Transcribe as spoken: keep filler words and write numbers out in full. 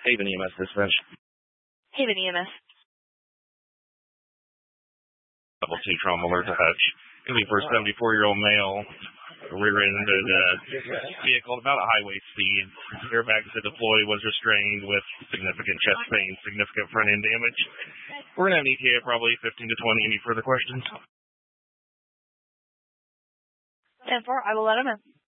Haven E M S dispatch. Haven E M S. Level two trauma alert to Hutch. Going to be for a seventy-four-year-old male, rear-ended uh, vehicle at about a highway speed. Airbags had deployed, was restrained with significant chest pain, significant front-end damage. We're going to have an E T A probably fifteen to twenty. Any further questions? ten four, I will let him in.